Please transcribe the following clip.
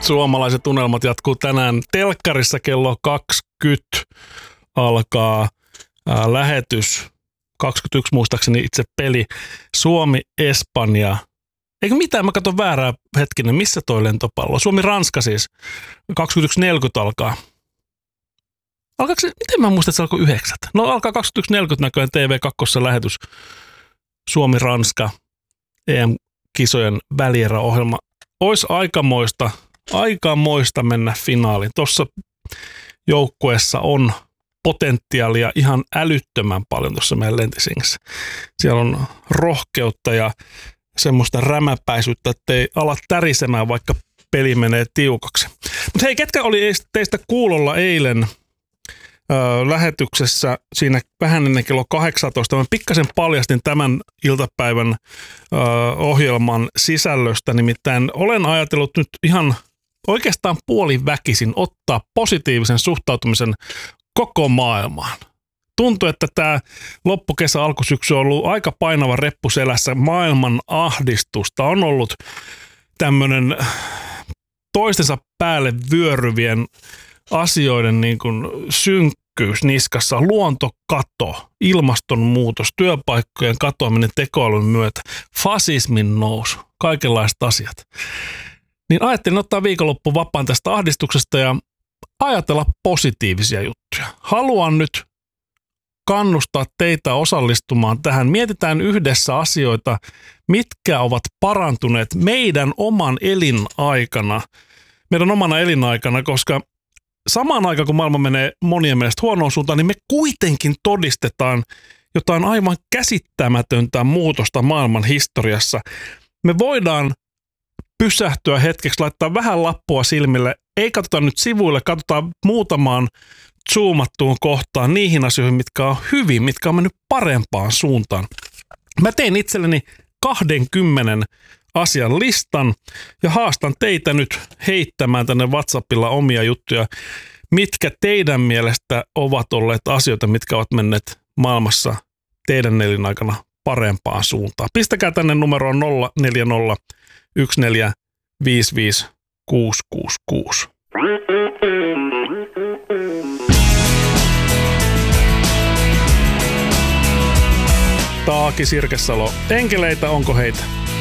Suomalaiset unelmat jatkuu tänään telkkarissa kello 20 alkaa lähetys. 21 muistaakseni itse peli Suomi-Espanja. Eikö mitään, mä katson väärää hetkinen, missä toi lentopallo? Suomi-Ranska siis. 21.40 alkaa. Alkaako se, miten mä muistan, että se alkoi 9? No alkaa 21.40 näköjään TV2 lähetys Suomi-Ranska EM-kisojen välieräohjelma. Ois aikamoista mennä finaaliin. Tuossa joukkueessa on potentiaalia ihan älyttömän paljon tuossa meidän Lentisingissä. Siellä on rohkeutta ja semmoista rämäpäisyyttä, ettei ala tärisemään, vaikka peli menee tiukaksi. Mutta hei, ketkä oli teistä kuulolla eilen lähetyksessä siinä vähän ennen kello 18? Mä pikkasen paljastin tämän iltapäivän ohjelman sisällöstä, nimittäin olen ajatellut nyt ihan oikeastaan puoliväkisin ottaa positiivisen suhtautumisen koko maailmaan. Tuntuu, että tämä loppukesä, alkusyksy on ollut aika painava reppu selässä. Maailman ahdistusta on ollut tämmöinen toistensa päälle vyöryvien asioiden niin kuin synkkyys niskassa, luontokato, ilmastonmuutos, työpaikkojen katoaminen tekoälyn myötä, fasismin nousu, kaikenlaiset asiat. Niin ajattelin ottaa viikonloppu vapaan tästä ahdistuksesta ja ajatella positiivisia juttuja. Haluan nyt kannustaa teitä osallistumaan tähän. Mietitään yhdessä asioita, mitkä ovat parantuneet meidän omana elinaikana, koska samaan aikaan, kun maailma menee monien mielestä huonoon suuntaan, niin me kuitenkin todistetaan jotain aivan käsittämätöntä muutosta maailman historiassa. Me voidaan pysähtyä hetkeksi, laittaa vähän lappua silmille, ei katsota nyt sivuille, katsotaan muutamaan zoomattuun kohtaan niihin asioihin, mitkä on hyvin, mitkä on mennyt parempaan suuntaan. Mä tein itselleni 20 asian listan ja haastan teitä nyt heittämään tänne WhatsAppilla omia juttuja, mitkä teidän mielestä ovat olleet asioita, mitkä ovat menneet maailmassa teidän elinaikana parempaan suuntaan. Pistäkää tänne numeroon 040 1455 666. Taaki Sirkesalo, enkeleitä onko heitä?